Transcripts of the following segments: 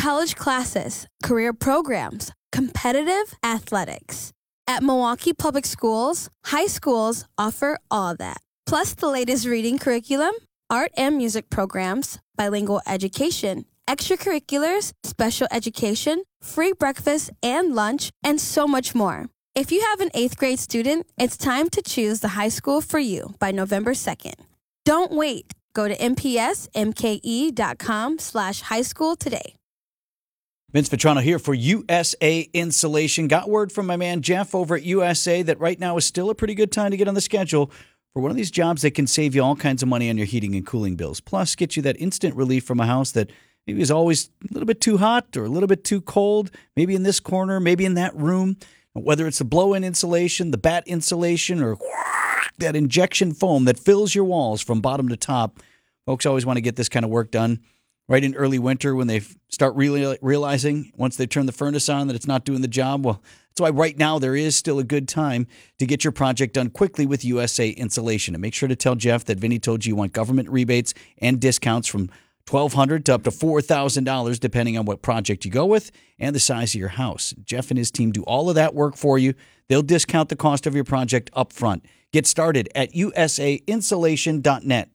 college classes, career programs, competitive athletics. At Milwaukee Public Schools, high schools offer all that. Plus the latest reading curriculum, art and music programs, bilingual education, extracurriculars, special education, free breakfast and lunch, and so much more. If you have an 8th grade student, it's time to choose the high school for you by November 2nd. Don't wait. Go to mpsmke.com/high school today. Vince Vitrano here for USA Insulation. Got word from my man Jeff over at USA that right now is still a pretty good time to get on the schedule for one of these jobs that can save you all kinds of money on your heating and cooling bills. Plus, get you that instant relief from a house that maybe is always a little bit too hot or a little bit too cold, maybe in this corner, maybe in that room. Whether it's the blow-in insulation, the bat insulation, or that injection foam that fills your walls from bottom to top, folks always want to get this kind of work done right in early winter when they start really realizing once they turn the furnace on that it's not doing the job. Well, that's why right now there is still a good time to get your project done quickly with USA Insulation. And make sure to tell Jeff that Vinny told you want government rebates and discounts from $1,200 to up to $4,000, depending on what project you go with and the size of your house. Jeff and his team do all of that work for you. They'll discount the cost of your project up front. Get started at usainsulation.net.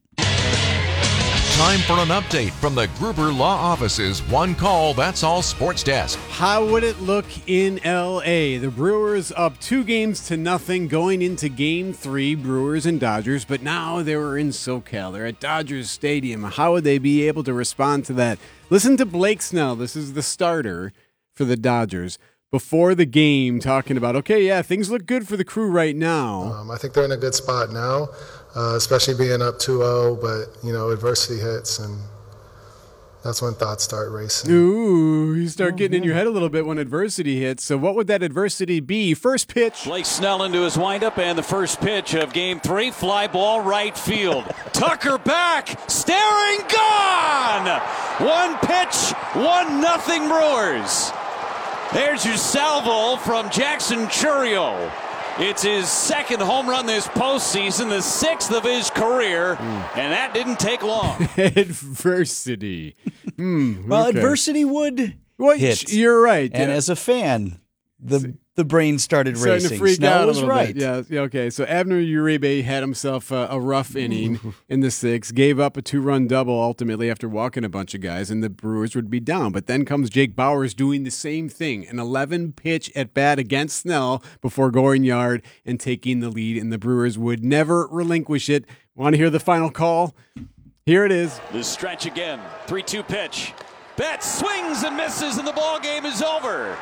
Time for an update from the Gruber Law Office's One Call, That's All Sports Desk. How would it look in L.A.? The Brewers up 2-0 going into Game 3, Brewers and Dodgers, but now they were in SoCal. They're at Dodgers Stadium. How would they be able to respond to that? Listen to Blake Snell. This is the starter for the Dodgers. Before the game, talking about, okay, yeah, things look good for the crew right now. I think they're in a good spot now, especially being up 2-0, but, adversity hits, and that's when thoughts start racing. Ooh, you start getting in your head a little bit when adversity hits. So what would that adversity be? First pitch. Blake Snell into his windup, and the first pitch of Game 3, fly ball right field. Tucker back, staring, gone! One pitch, 1-0 Brewers. There's your salvo from Jackson Chourio. It's his second home run this postseason, the 6th of his career, and that didn't take long. Adversity. Well, okay. Adversity would hit. You're right. And yeah. as a fan, the brain started Starting racing. to freak Snell out was a little right. bit. Yeah, okay. So Abner Uribe had himself a rough inning in the 6th, gave up a 2-run double ultimately after walking a bunch of guys, and the Brewers would be down. But then comes Jake Bauers doing the same thing, an 11-pitch at bat against Snell before going yard and taking the lead, and the Brewers would never relinquish it. Want to hear the final call? Here it is. The stretch again, 3-2 pitch. Betts swings and misses, and the ball game is over.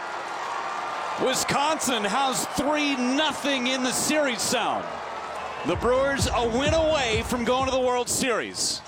Wisconsin has 3-0 in the series sound. The Brewers a win away from going to the World Series.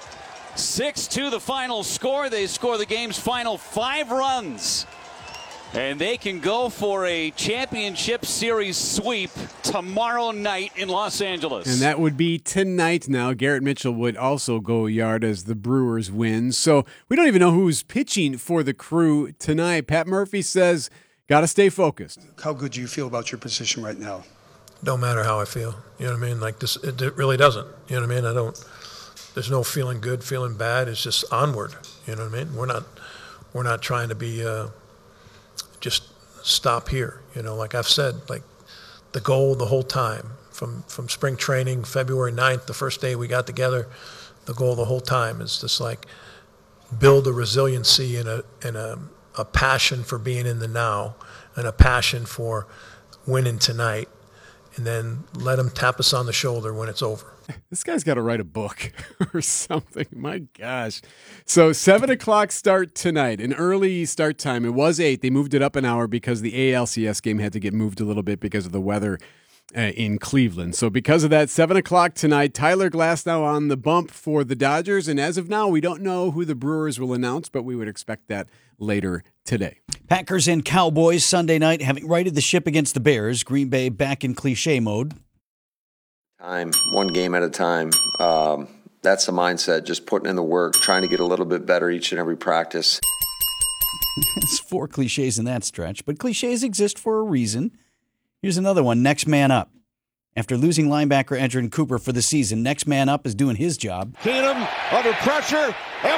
6-2 the final score. They score the game's final 5 runs. And they can go for a championship series sweep tomorrow night in Los Angeles. And that would be tonight now. Garrett Mitchell would also go yard as the Brewers win. So we don't even know who's pitching for the crew tonight. Pat Murphy says, got to stay focused. How good do you feel about your position right now? Don't matter how I feel. You know what I mean? Like this, it really doesn't. You know what I mean? There's no feeling good, feeling bad. It's just onward. You know what I mean? We're not trying to be just stop here. Like I've said, like the goal the whole time from spring training, February 9th, the first day we got together, the goal the whole time is just like build a resiliency and a passion for being in the now and a passion for winning tonight, and then let them tap us on the shoulder when it's over. This guy's got to write a book or something. My gosh. So 7 o'clock start tonight, an early start time. It was 8. They moved it up an hour because the ALCS game had to get moved a little bit because of the weather in Cleveland. So because of that, 7 o'clock tonight, Tyler Glasnow on the bump for the Dodgers. And as of now, we don't know who the Brewers will announce, but we would expect that later today. Packers and Cowboys Sunday night, having righted the ship against the Bears. Green Bay back in cliche mode. One game at a time. That's the mindset, just putting in the work, trying to get a little bit better each and every practice. It's 4 cliches in that stretch, but cliches exist for a reason. Here's another one, next man up. After losing linebacker Edgerrin Cooper for the season, next man up is doing his job. Keenum under pressure.